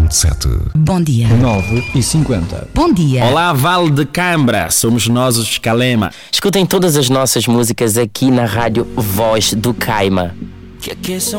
107. Bom dia. 9h50. Bom dia. Olá, Vale de Cambra, somos nós os Calema. Escutem todas as nossas músicas aqui na rádio Voz do Caima.